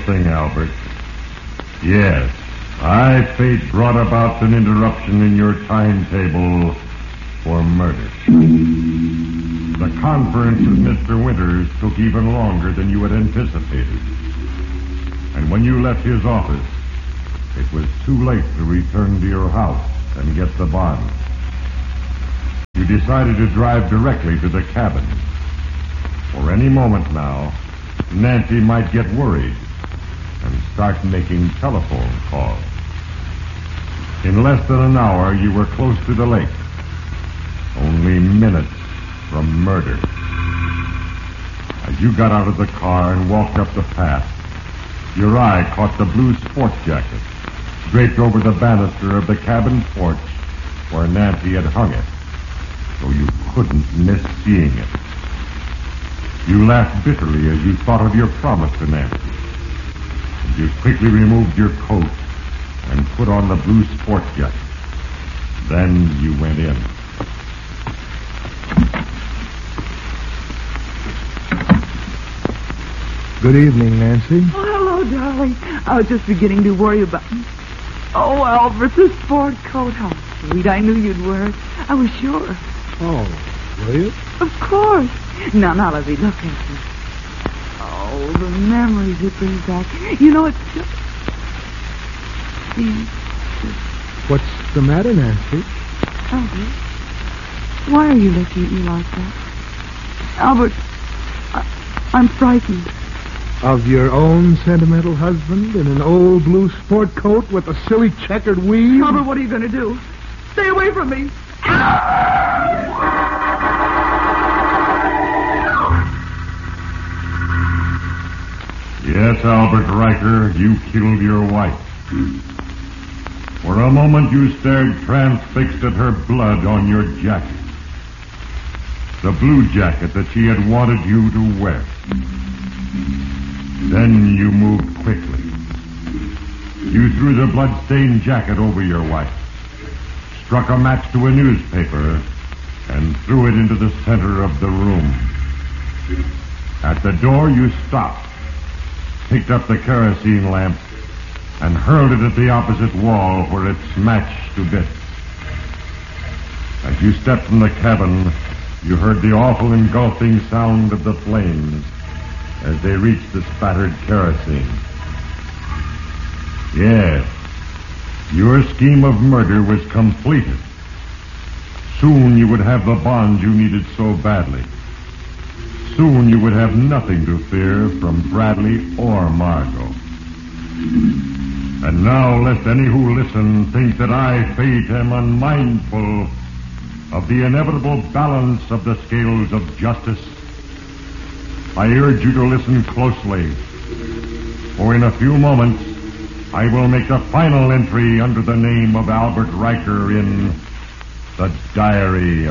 thing, Albert. Yes, fate brought about an interruption in your timetable for murder. The conference with Mr. Winters took even longer than you had anticipated. And when you left his office, it was too late to return to your house and get the bond. You decided to drive directly to the cabin. For any moment now, Nancy might get worried and start making telephone calls. In less than an hour, you were close to the lake. Only minutes from murder. As you got out of the car and walked up the path, your eye caught the blue sports jacket draped over the banister of the cabin porch where Nancy had hung it, so you couldn't miss seeing it. You laughed bitterly as you thought of your promise to Nancy. And you quickly removed your coat and put on the blue sports jacket. Then you went in. Good evening, Nancy. Oh, hello, darling. I was just beginning to worry about... Oh, Albert, the sport coat. How sweet. I knew you'd wear it. I was sure. Oh, were you? Of course. Now, let me look at you. Oh, the memories it brings back. You know, it's just... What's the matter, Nancy? Albert, why are you looking at me like that? Albert, I'm frightened. Of your own sentimental husband in an old blue sport coat with a silly checkered weave? Albert, what are you going to do? Stay away from me. Yes, Albert Riker, you killed your wife. For a moment you stared transfixed at her blood on your jacket. The blue jacket that she had wanted you to wear. Then you moved quickly. You threw the blood-stained jacket over your wife, struck a match to a newspaper, and threw it into the center of the room. At the door, you stopped, picked up the kerosene lamp, and hurled it at the opposite wall where it smashed to bits. As you stepped from the cabin, you heard the awful engulfing sound of the flames as they reached the spattered kerosene. Yes, your scheme of murder was completed. Soon you would have the bond you needed so badly. Soon you would have nothing to fear from Bradley or Margot. And now, lest any who listen think that I, Fate, am unmindful of the inevitable balance of the scales of justice, I urge you to listen closely, for in a few moments I will make the final entry under the name of Albert Riker in the Diary